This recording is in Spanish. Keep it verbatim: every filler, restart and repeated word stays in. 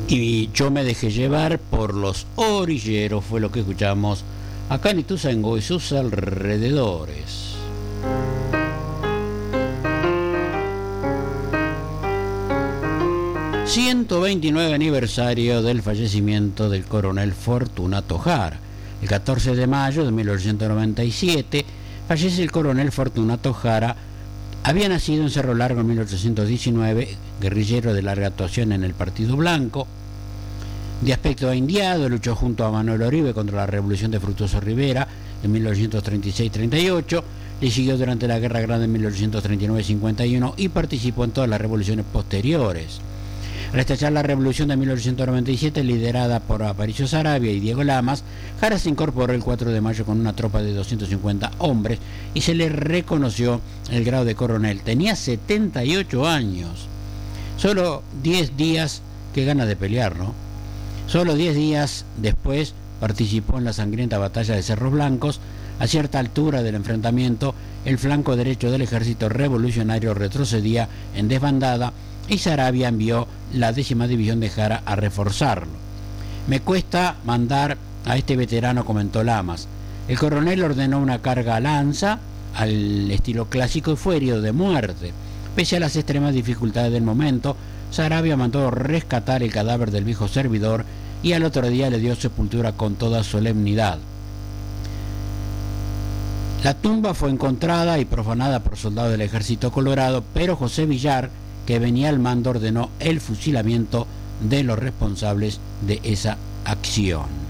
Y yo me dejé llevar por los orilleros, fue lo que escuchamos acá en Ituzaingó y sus alrededores. ciento veintinueve aniversario del fallecimiento del coronel Fortunato Jara. El catorce de mayo de mil ochocientos noventa y siete fallece el coronel Fortunato Jara. Había nacido en Cerro Largo en mil ochocientos diecinueve, guerrillero de larga actuación en el Partido Blanco. De aspecto indiado, luchó junto a Manuel Oribe contra la revolución de Fructuoso Rivera en mil novecientos treinta y seis treinta y ocho, le siguió durante la Guerra Grande en mil ochocientos treinta y nueve cincuenta y uno y participó en todas las revoluciones posteriores. Al estallar la revolución de mil ochocientos noventa y siete, liderada por Aparicio Saravia y Diego Lamas, Jara se incorporó el cuatro de mayo con una tropa de doscientos cincuenta hombres y se le reconoció el grado de coronel. Tenía setenta y ocho años. Solo diez días, qué ganas de pelear, ¿no? Solo diez días después participó en la sangrienta batalla de Cerros Blancos. A cierta altura del enfrentamiento, el flanco derecho del ejército revolucionario retrocedía en desbandada y Saravia envió la décima división de Jara a reforzarlo. Me cuesta mandar a este veterano, comentó Lamas. El coronel ordenó una carga a lanza al estilo clásico y fue herido de muerte. Pese a las extremas dificultades del momento, Saravia mandó rescatar el cadáver del viejo servidor y al otro día le dio sepultura con toda solemnidad. La tumba fue encontrada y profanada por soldados del Ejército Colorado, pero José Villar, que venía al mando, ordenó el fusilamiento de los responsables de esa acción.